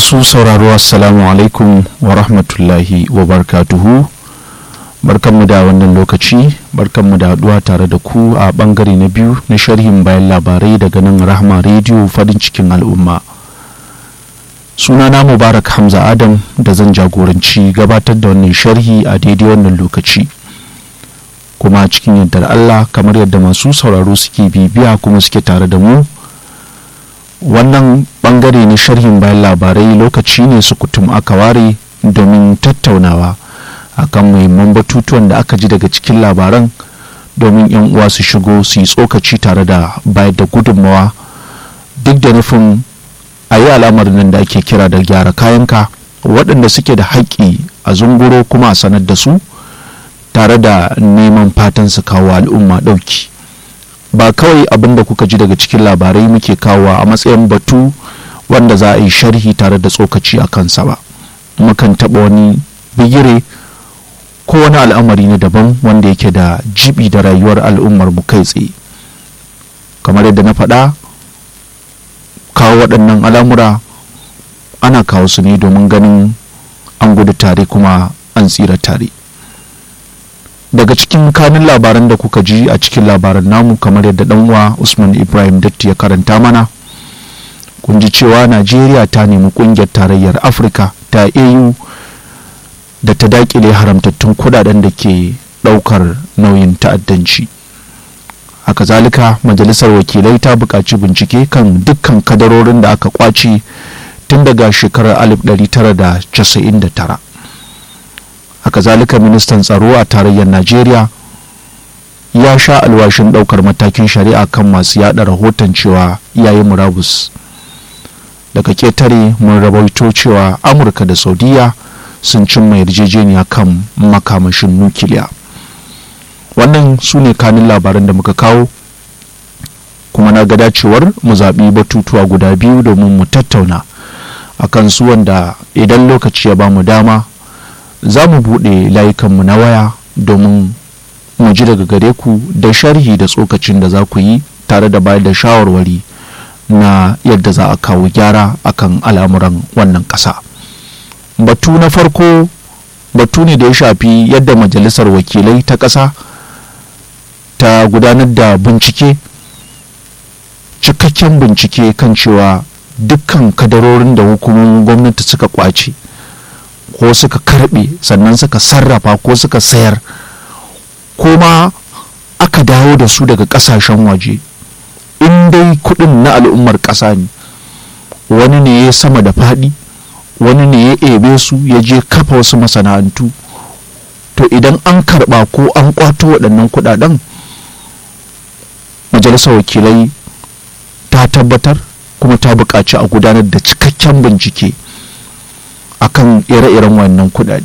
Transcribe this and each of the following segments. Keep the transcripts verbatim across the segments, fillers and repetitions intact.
Masu sauraro assalamu alaikum wa rahmatullahi wa barakatuhu. Barkanmu da wannan lokaci, barkanmu da haduwa tare da ku a bangare na biyu na sharhin bayan labarai daga nan Rahma Radio farin cikin al'umma. Sunana Mubarak Hamza Adam da zan jagoranci gabatar da wannan sharhi a daidai wannan lokaci. Kuma cikin yardar Allah, kamar yadda masu sauraro suke bibiya kuma suke tare da mu, wannan bangare na sharhin bayan labarai lokaci ne sukutum aka ware domin tattaunawa akan muhimman batutuwan da aka ji daga cikin labaran, domin yan uwa su shigo su yi tsokaci tare da bayar da gudunmawa, duk da nufin a yi alamar nan da ake kira da gyara kayanka, waɗanda suke da haƙƙi a zunguro kuma a sanar da su tare da neman fatan su kawo al'umma ɗauki. Ba kawai abin da kuka ji daga cikin labarai muke kawo a matsayin batu wanda za a yi sharhi tare da tsokaci a kansa ba, mukan taɓa wani bigire ko wani al'amari na daban wanda yake da jibi da rayuwar al'ummar mu kai tsaye. Kamar yadda na faɗa, kawo waɗannan al'amura ana kawo su ne domin ganin an gudu tare kuma an tsira tare. Daga cikin kanin labaran da kuka ji a cikin labaran namu, kamar yadda dan uwa Usman Ibrahim Datti ya karanta mana, kun ji cewa Najeriya ta nemi kungiyar tarayyar Afirka ta A U da ta dakile haramtattun kudaden da ke daukar nauyin ta'addanci. Haka zalika, majalisar wakilai ta buƙaci bincike kan dukkan kadarorin da aka kwace tun daga shekarar alif ɗari tara da casa'in da tara. Haka zalika, ministan tsaro a tarayyar Najeriya ya sha alwashin daukar matakin shari'a kan masu yada rahoton cewa yayi murabus. Daga ketare mun rawaito cewa Amurka da Saudiya sun cimma yarjejeniya kan makamashin nukiliya. Wannan su ne kanin labaran da muka kawo, kuma na ga dacewar mu zaɓi batutuwa guda biyu domin mu tattauna akan su, wanda idan lokaci ya ba mu dama za mu buɗe layukanmu na waya domin mu ji daga gare ku da sharhi da tsokacin da za ku yi tare da bayar da shawarwari na yadda za a kawo gyara akan al'amuran wannan ƙasa. Batu na farko batu ne da ya shafi yadda majalisar wakilai ta ƙasa ta gudanar da bincike, cikakken bincike kan cewa dukkan kadarorin da hukumomin gwamnati suka kwace ko suka karbe sannan suka sarrafa ko suka sayar ko ma aka dawo da su daga kasashen waje, in dai kudin na al'ummar ƙasa ne, wani ne ya sama da faɗi, wani ne ya ebe su ya je kafa wasu masana'antu, to idan an karba ko an kwato waɗannan kudaden, majalisar wakilai ta tabbatar kuma ta buƙaci a gudanar da cikakken bincike akan ire-iren wannan kudade.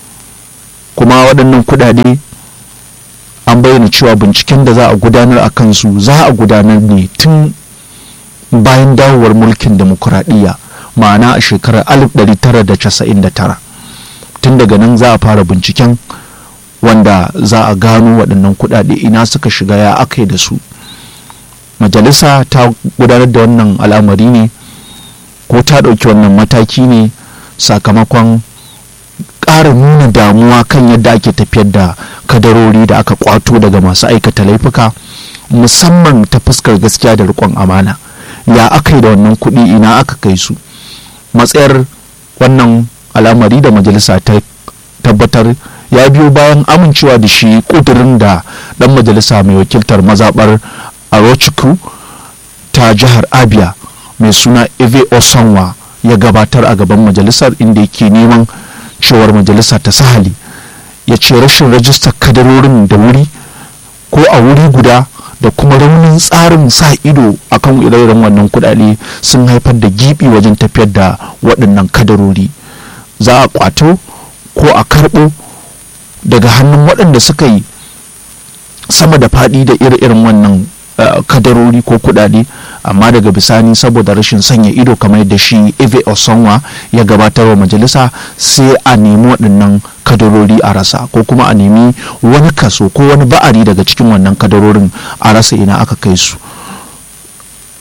Kuma waɗannan kudade an bayyana cewa binciken da za a gudanar a kansu za a gudanar ne tun bayan dawowar mulkin demokuraɗiyya, ma'ana a shekarar alif ɗari tara da casa'in da tara. Tun daga nan za a fara binciken wanda za a gano waɗannan kudade ina suka shiga, ya aka yi da su. Majalisa ta gudanar da wannan al'amari ne ko ta ɗauki wannan mataki ne sakamakon ƙara nuna damuwa kan yadda ake tafiyar da kadarori da aka kwato daga masu aikata laifuka, musamman ta fuskar gaskiya da riƙon amana. Ya aka yi da wannan kuɗi, ina aka kai su? Matsayar wannan al'amari da majalisa ta tabbatar ya biyo bayan amincewa da shi ƙudurin da ɗan majalisa mai wakiltar mazaɓar Arochukwu ta jihar Abia mai suna Eve Osonwa ya gabatar a gaban majalisar, inda yake neman cewar majalisa ta sahali. Ya ce rashin rajistar kadarorin da wuri ko a wuri guda da kuma raunin tsarin sa ido akan ire-iren wannan kudade sun haifar da gibi wajen tafiyar da waɗannan kadarori. Za a kwato ko a karɓo daga hannun waɗanda suka yi sama da faɗi da ire-iren wannan Uh, kadarori ko kudade, amma daga bisani saboda rashin sanya ido kamar yadda shi Eve Osonwa ya gabatar wa majalisa, sai a nemi waɗannan kadarori a rasa, ko kuma a nemi wani kaso ko wani ba'ari daga cikin wannan kadarorin a rasa ina aka kai su.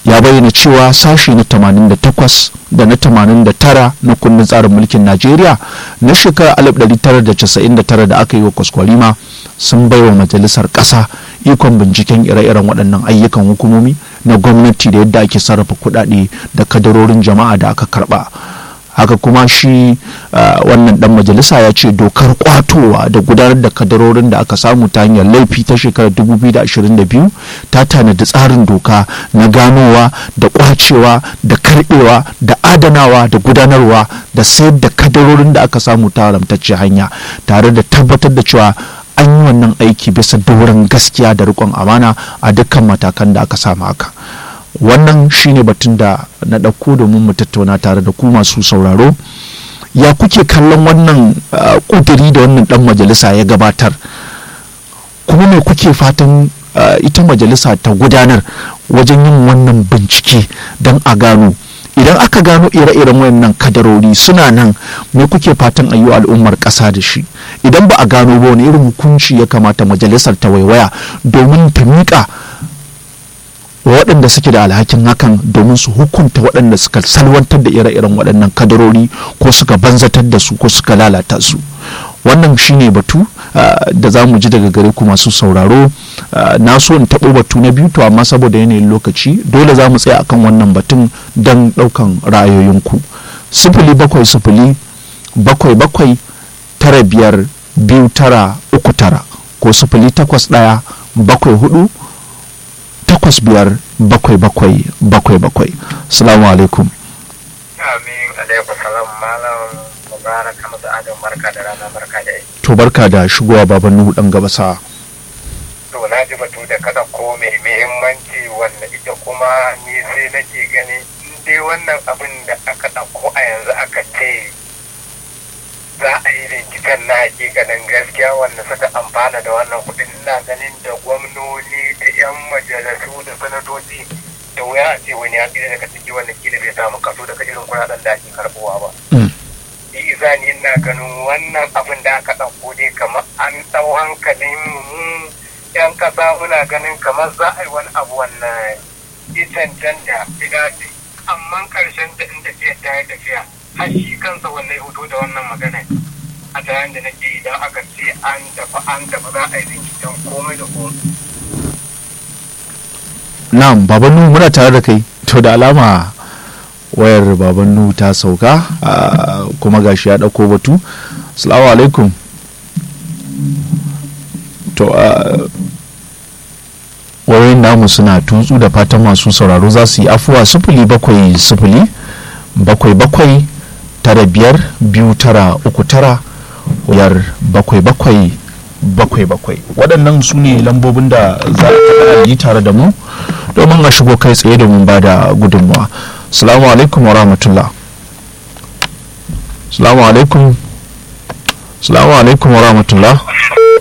ya bayyana cewa sashi na tamanin da takwas da na tamanin da tara na kundin tsarin mulkin Najeriya na shekarar alif ɗari tara da casa'in da tara da aka yi wa kwaskwarima sun baiwa majalisar ƙasa ikon binciken ire-iren waɗannan ayyukan hukumomi na gwamnati da yadda ake sarrafa kuɗaɗe da kadarorin jama'a da aka karɓa. Haka kuma shi wannan dan majalisa ya ce dokar kwatowa da gudanar da kadarorin da aka samu ta hanyar laifi ta shekarar dubu biyu da ashirin da biyu ta tanadi tsarin doka na ganowa da kwacewa da karbewa da adanawa da gudanarwa da sayar da kadarorin da aka samu ta haramtacce hanya, tare da tabbatar da cewa an yi wannan aiki bisa dauran gaskiya da riƙon amana a dukkan matakan da aka samu haka. Wannan shine batun da na ɗauko domin mu tattauna tare da ku masu sauraro. Ya kuke kallon wannan ƙudiri da wannan ɗan majalisa ya gabatar, kuma me kuke fatan ita majalisa ta gudanar wajen yin wannan bincike don a gano, idan aka gano ire-iren wayannan kadarori suna nan, me kuke fatan a yi al'ummar ƙasa da shi? Idan ba a gano ba, wani irin hukunci ya kamata majalisar ta waiwaya domin ta miƙa waɗanda suke da alhakin hakan domin su hukunta waɗanda suka salwantar da ire-iren waɗannan kadarori ko suka banzatar da su ko suka lalata su? Wannan shine batu da za mu ji daga gare ku masu sauraro. Na so in taɓo batu na biyu, to amma saboda yanayin lokaci dole za mu tsaya akan wannan batun don ɗaukan ra'ayoyinku. sifili bakwai sifili bakwai bakwai tara biyar biyu tara uku tara ko sifili takwas ɗaya bakwai hudu takwas biyar bakwai bakwai bakwai bakwai. Assalamu alaikum. Amin alaikum salam. Malam Mubarak Hamza Adam, barka da rana, barka da aiki. To barka da shigowa baban Nuhu dan gabasa. To na ji batu da kada ko mai muhimmanci wanda ita kuma ni sai nake gani in dai wannan abin da aka ɗauko a yanzu aka ce za a yi binciken na hakikanin gaskiya wanda suka amfana da wannan kuɗin, ina ganin da gwamnoni da 'yan majalisu da sanatoci da wuya a ce wani ya tsira daga ciki wanda kila bai samu kaso daga irin kuɗaɗen da ake karɓowa ba. Iza ni ina ganin wannan abin da aka ɗauko dai kamar an ɗau hankalin mu 'yan ƙasa, muna ganin kamar za a yi wani abu wannan ya cancanta ya dace, amma ƙarshen da in tafiya ta yi tafiya har shi kansa wanda ya hoto da wannan magana a tayan da nake idan aka ce an tafi an tafi za a yi binciken komai da komai. Na'am baban Nuhu, muna tare da kai. To da alama wayar baban Nuhu ta sauka, kuma gashi ya dauko batu. Assalamu alaikum. To wayoyin namu suna tutsu, da fatan masu sauraro za su yi afuwa. sifili bakwai sifili bakwai bakwai tara biyar biyu tara uku tara biyar bakwai bakwai bakwai bakwai. Waɗannan su ne lambobin da za a yi tare da mu domin a shigo kai tsaye domin ba da gudunmawa. Assalamu alaikum wa rahmatullah. Assalamu alaikum. Assalamu alaikum wa rahmatullah.